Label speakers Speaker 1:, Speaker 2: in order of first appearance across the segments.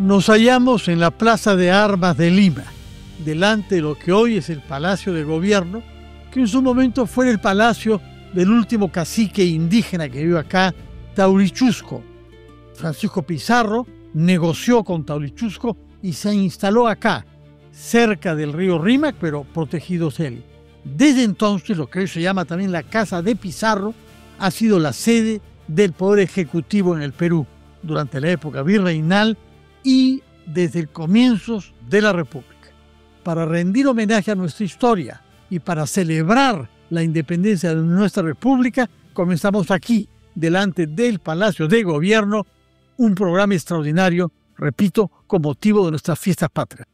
Speaker 1: Nos hallamos en la Plaza de Armas de Lima, delante de lo que hoy es el Palacio de Gobierno, que en su momento fue el palacio del último cacique indígena que vive acá, Taurichusco. Francisco Pizarro negoció con Taurichusco y se instaló acá, cerca del río Rímac, pero protegidos él. Desde entonces, lo que hoy se llama también la Casa de Pizarro, ha sido la sede del Poder Ejecutivo en el Perú durante la época virreinal y desde el comienzos de la República. Para rendir homenaje a nuestra historia y para celebrar la independencia de nuestra República, comenzamos aquí, delante del Palacio de Gobierno, un programa extraordinario, repito, con motivo de nuestras fiestas patrias.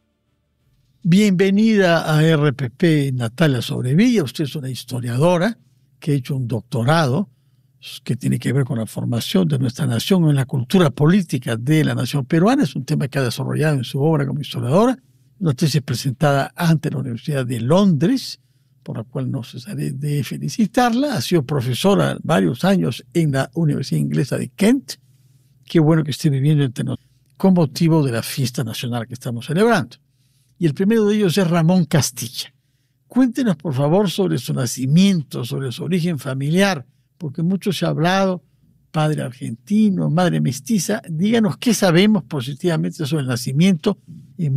Speaker 1: Bienvenida a RPP, Natalia Sobrevilla. Usted es una historiadora que ha hecho un doctorado que tiene que ver con la formación de nuestra nación en la cultura política de la nación peruana. Es un tema que ha desarrollado en su obra como historiadora. Una tesis presentada ante la Universidad de Londres, por la cual no cesaré de felicitarla. Ha sido profesora varios años en la Universidad Inglesa de Kent. Qué bueno que esté viviendo entre nosotros con motivo de la fiesta nacional que estamos celebrando. Y el primero de ellos es Ramón Castilla. Cuéntenos, por favor, sobre su nacimiento, sobre su origen familiar, porque mucho se ha hablado, padre argentino, madre mestiza. Díganos qué sabemos positivamente sobre el nacimiento en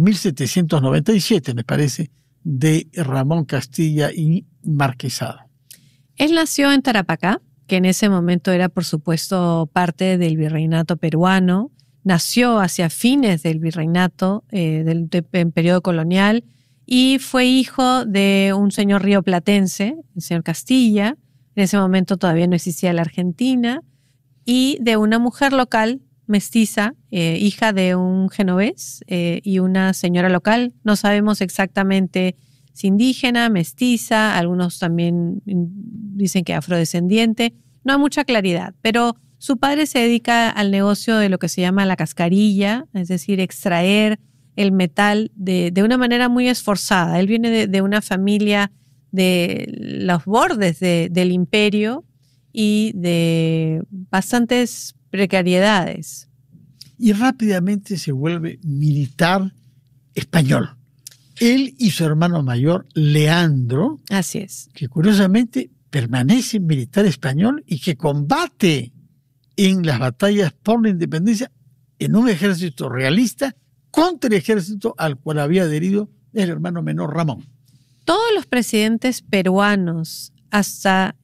Speaker 1: 1797, me parece, de Ramón Castilla y Marquesado.
Speaker 2: Él nació en Tarapacá, que en ese momento era, por supuesto, parte del virreinato peruano. Nació hacia fines del virreinato, del periodo colonial, y fue hijo de un señor rioplatense, el señor Castilla. En ese momento todavía no existía la Argentina, y de una mujer local, mestiza, hija de un genovés y una señora local. No sabemos exactamente si indígena, mestiza, algunos también dicen que afrodescendiente. No hay mucha claridad, pero su padre se dedica al negocio de lo que se llama la cascarilla, es decir, extraer el metal de una manera muy esforzada. Él viene de una familia de los bordes del imperio y de bastantes precariedades.
Speaker 1: Y rápidamente se vuelve militar español. Él y su hermano mayor, Leandro,
Speaker 2: así es,
Speaker 1: que curiosamente permanece militar español y que combate en las batallas por la independencia en un ejército realista contra el ejército al cual había adherido el hermano menor Ramón.
Speaker 2: Todos los presidentes peruanos hasta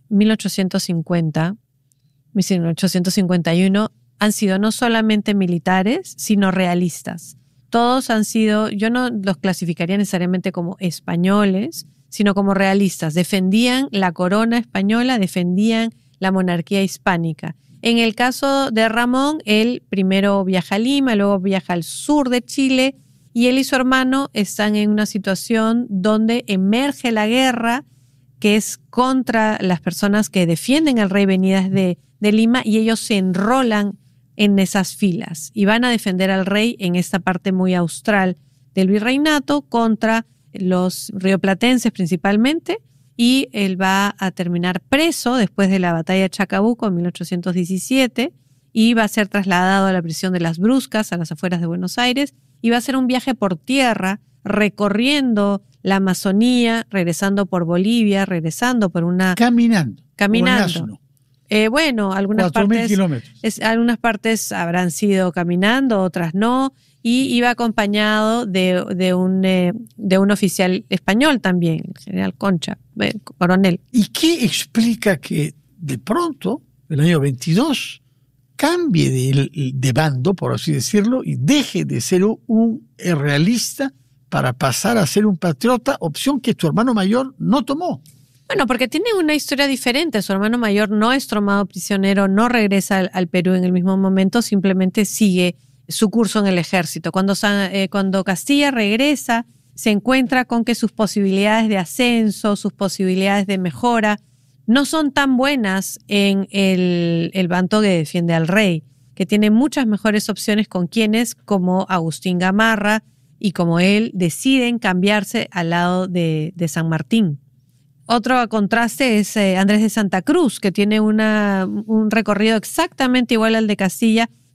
Speaker 2: 1850, 1851, han sido no solamente militares, sino realistas. Todos han sido, yo no los clasificaría necesariamente como españoles, sino como realistas. Defendían la corona española, defendían la monarquía hispánica. En el caso de Ramón, él primero viaja a Lima, luego viaja al sur de Chile, y él y su hermano están en una situación donde emerge la guerra, que es contra las personas que defienden al rey venidas de Lima, y ellos se enrolan en esas filas y van a defender al rey en esta parte muy austral del virreinato contra los rioplatenses principalmente, y él va a terminar preso después de la batalla de Chacabuco en 1817 y va a ser trasladado a la prisión de Las Bruscas, a las afueras de Buenos Aires, y va a hacer un viaje por tierra recorriendo la Amazonía, regresando por Bolivia, regresando por una...
Speaker 1: Caminando.
Speaker 2: Bueno, algunas partes habrán sido caminando, otras no, y iba acompañado de un oficial español también, el general Concha, coronel.
Speaker 1: ¿Y qué explica que de pronto, el año 22, cambie de bando, por así decirlo, y deje de ser un realista para pasar a ser un patriota, opción que tu hermano mayor no tomó?
Speaker 2: Bueno, porque tiene una historia diferente. Su hermano mayor no es tomado prisionero, no regresa al Perú en el mismo momento, simplemente sigue su curso en el ejército. Cuando Castilla regresa, se encuentra con que sus posibilidades de ascenso, sus posibilidades de mejora, no son tan buenas en el bando que defiende al rey, que tiene muchas mejores opciones con quienes, como Agustín Gamarra y como él, deciden cambiarse al lado de San Martín. Otro contraste es Andrés de Santa Cruz, que tiene un recorrido exactamente igual al de Castilla,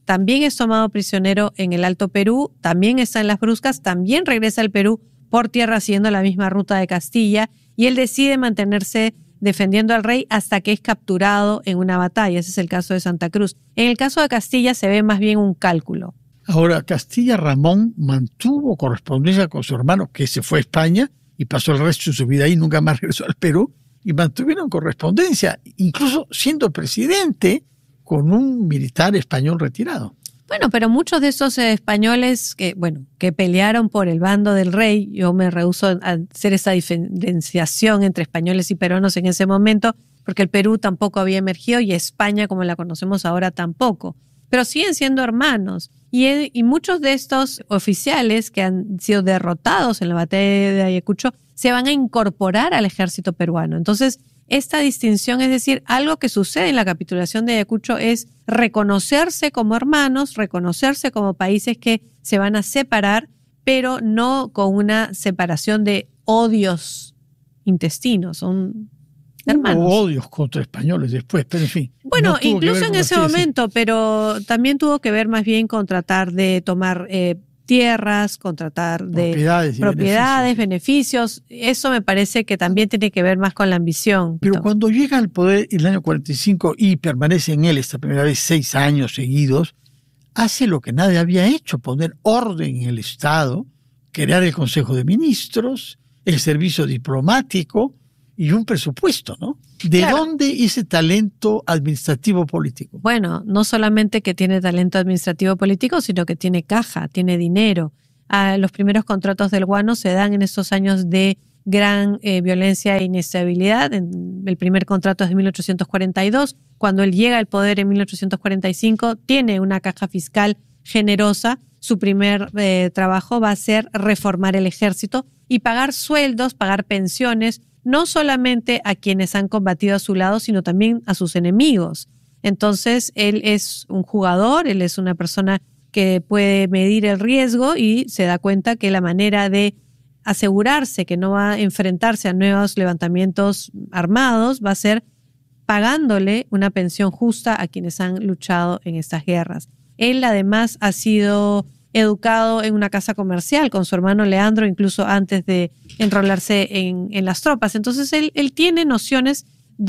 Speaker 2: también es tomado prisionero en el Alto Perú, también está en las Bruscas, también regresa al Perú por tierra siguiendo la misma ruta de Castilla, y él decide mantenerse defendiendo al rey hasta que es capturado en una batalla. Ese es el caso de Santa Cruz. En el caso de Castilla se ve más bien un cálculo.
Speaker 1: Ahora, Castilla Ramón mantuvo correspondencia con su hermano, que se fue a España y pasó el resto de su vida ahí, nunca más regresó al Perú, y mantuvieron correspondencia, incluso siendo presidente con un militar español retirado.
Speaker 2: Bueno, pero muchos de esos españoles que pelearon por el bando del rey, yo me rehúso a hacer esa diferenciación entre españoles y peruanos en ese momento, porque el Perú tampoco había emergido y España, como la conocemos ahora, tampoco. Pero siguen siendo hermanos. Y muchos de estos oficiales que han sido derrotados en la batalla de Ayacucho se van a incorporar al ejército peruano. Entonces, esta distinción, es decir, algo que sucede en la capitulación de Ayacucho es reconocerse como hermanos, reconocerse como países que se van a separar, pero no con una separación de odios intestinos, son hermanos.
Speaker 1: Hubo odios contra españoles después, pero en fin.
Speaker 2: Bueno,
Speaker 1: no
Speaker 2: incluso en ese momento, pero también tuvo que ver más bien con tratar de tomar tierras, con tratar de propiedades, beneficios. Eso me parece que también tiene que ver más con la ambición.
Speaker 1: Pero cuando llega al poder en el año 45 y permanece en él esta primera vez 6 años seguidos, hace lo que nadie había hecho, poner orden en el Estado, crear el Consejo de Ministros, el servicio diplomático y un presupuesto, ¿no? ¿De dónde ese talento administrativo político?
Speaker 2: Bueno, no solamente que tiene talento administrativo político, sino que tiene caja, tiene dinero. Los primeros contratos del guano se dan en estos años de gran violencia e inestabilidad. El primer contrato es de 1842. Cuando él llega al poder en 1845, tiene una caja fiscal generosa. Su primer trabajo va a ser reformar el ejército y pagar sueldos, pagar pensiones, no solamente a quienes han combatido a su lado, sino también a sus enemigos. Entonces, él es un jugador, él es una persona que puede medir el riesgo y se da cuenta que la manera de asegurarse que no va a enfrentarse a nuevos levantamientos armados va a ser pagándole una pensión justa a quienes han luchado en estas guerras. Él además ha sido educado en una casa comercial con su hermano Leandro, incluso antes de enrolarse en las tropas. Entonces él tiene nociones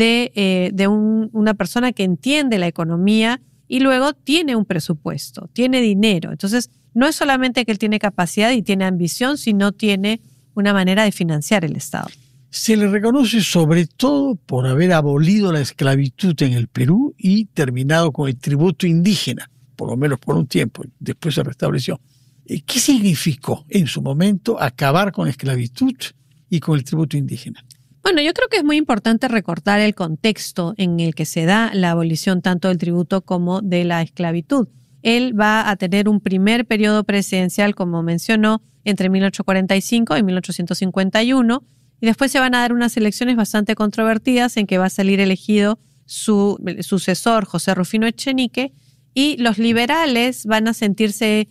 Speaker 2: de una persona que entiende la economía y luego tiene un presupuesto, tiene dinero. Entonces no es solamente que él tiene capacidad y tiene ambición, sino tiene una manera de financiar el Estado.
Speaker 1: Se le reconoce sobre todo por haber abolido la esclavitud en el Perú y terminado con el tributo indígena, por lo menos por un tiempo, después se restableció. ¿Qué significó en su momento acabar con la esclavitud y con el tributo indígena?
Speaker 2: Bueno, yo creo que es muy importante recordar el contexto en el que se da la abolición tanto del tributo como de la esclavitud. Él va a tener un primer periodo presidencial, como mencionó, entre 1845 y 1851, y después se van a dar unas elecciones bastante controvertidas en que va a salir elegido su sucesor, José Rufino Echenique, y los liberales van a sentirse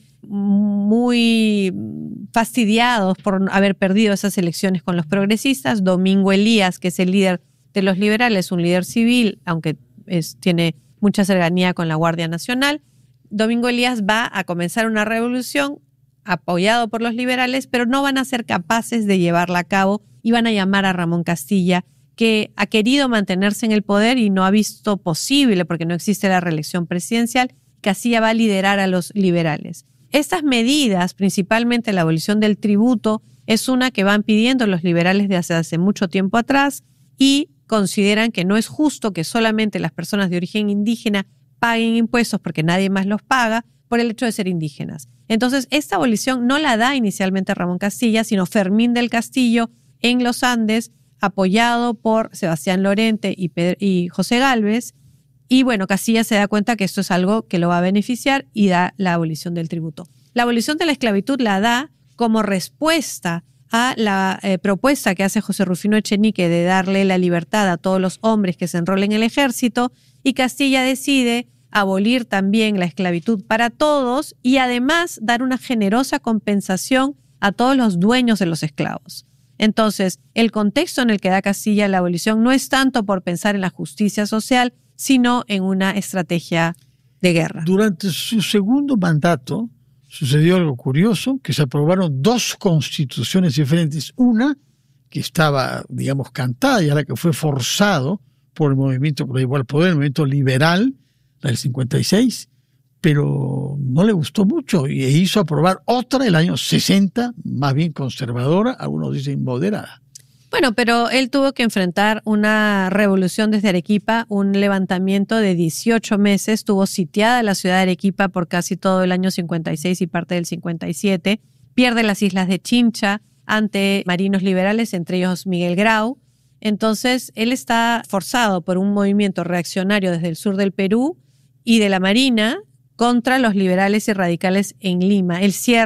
Speaker 2: muy fastidiados por haber perdido esas elecciones con los progresistas. Domingo Elías, que es el líder de los liberales, un líder civil, aunque tiene mucha cercanía con la Guardia Nacional, Domingo Elías va a comenzar una revolución apoyado por los liberales, pero no van a ser capaces de llevarla a cabo y van a llamar a Ramón Castilla, que ha querido mantenerse en el poder y no ha visto posible, porque no existe la reelección presidencial. Castilla va a liderar a los liberales. Estas medidas, principalmente la abolición del tributo, es una que van pidiendo los liberales desde hace mucho tiempo atrás y consideran que no es justo que solamente las personas de origen indígena paguen impuestos porque nadie más los paga por el hecho de ser indígenas. Entonces, esta abolición no la da inicialmente Ramón Castilla, sino Fermín del Castillo en los Andes, apoyado por Sebastián Lorente y José Gálvez. Y bueno, Castilla se da cuenta que esto es algo que lo va a beneficiar y da la abolición del tributo. La abolición de la esclavitud la da como respuesta a la propuesta que hace José Rufino Echenique de darle la libertad a todos los hombres que se enrolen en el ejército, y Castilla decide abolir también la esclavitud para todos y además dar una generosa compensación a todos los dueños de los esclavos. Entonces, el contexto en el que da Castilla la abolición no es tanto por pensar en la justicia social, sino en una estrategia de guerra.
Speaker 1: Durante su segundo mandato sucedió algo curioso, que se aprobaron 2 constituciones diferentes. Una que estaba, digamos, cantada y a la que fue forzado por el movimiento por la igual poder, el movimiento liberal, la del 56, pero no le gustó mucho y hizo aprobar otra el año 60, más bien conservadora, algunos dicen moderada.
Speaker 2: Bueno, pero él tuvo que enfrentar una revolución desde Arequipa, un levantamiento de 18 meses. Estuvo sitiada la ciudad de Arequipa por casi todo el año 56 y parte del 57. Pierde las islas de Chincha ante marinos liberales, entre ellos Miguel Grau. Entonces, él está forzado por un movimiento reaccionario desde el sur del Perú y de la Marina contra los liberales y radicales en Lima.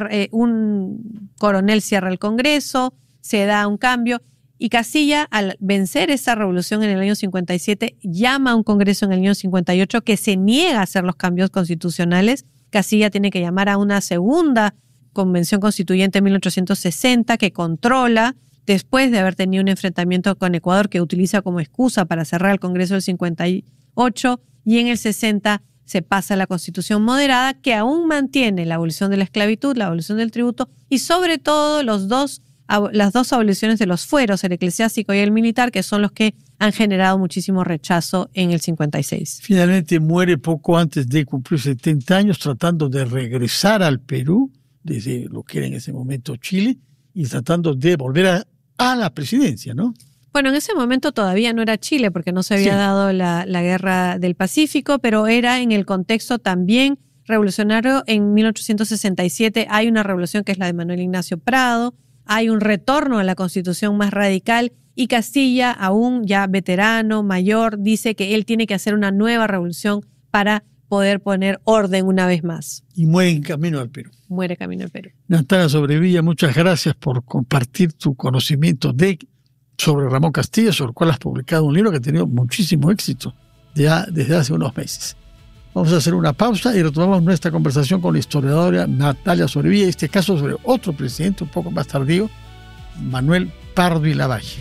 Speaker 2: Un coronel cierra el Congreso, se da un cambio. Y Castilla, al vencer esa revolución en el año 57, llama a un congreso en el año 58 que se niega a hacer los cambios constitucionales. Castilla tiene que llamar a una segunda convención constituyente en 1860 que controla, después de haber tenido un enfrentamiento con Ecuador que utiliza como excusa para cerrar el congreso del 58, y en el 60 se pasa la constitución moderada que aún mantiene la abolición de la esclavitud, la abolición del tributo y sobre todo las dos aboliciones de los fueros, el eclesiástico y el militar, que son los que han generado muchísimo rechazo en el 56.
Speaker 1: Finalmente muere poco antes de cumplir 70 años tratando de regresar al Perú, desde lo que era en ese momento Chile, y tratando de volver a la presidencia, ¿no?
Speaker 2: Bueno, en ese momento todavía no era Chile porque no se había dado la guerra del Pacífico, pero era en el contexto también revolucionario. En 1867 hay una revolución que es la de Manuel Ignacio Prado, hay un retorno a la constitución más radical y Castilla, aún ya veterano, mayor, dice que él tiene que hacer una nueva revolución para poder poner orden una vez más.
Speaker 1: Y muere en camino al Perú.
Speaker 2: Muere camino al Perú.
Speaker 1: Natalia Sobrevilla, muchas gracias por compartir tu conocimiento sobre Ramón Castilla, sobre el cual has publicado un libro que ha tenido muchísimo éxito ya desde hace unos meses. Vamos a hacer una pausa y retomamos nuestra conversación con la historiadora Natalia Sobrevilla, en este caso sobre otro presidente un poco más tardío, Manuel Pardo y Lavalle.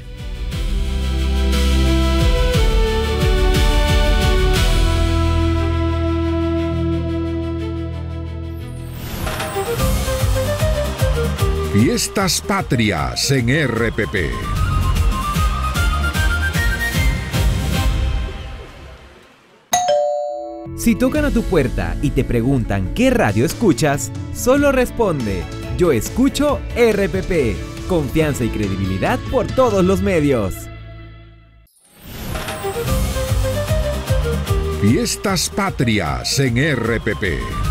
Speaker 3: Fiestas Patrias en RPP.
Speaker 4: Si tocan a tu puerta y te preguntan qué radio escuchas, solo responde: yo escucho RPP. Confianza y credibilidad por todos los medios.
Speaker 3: Fiestas Patrias en RPP.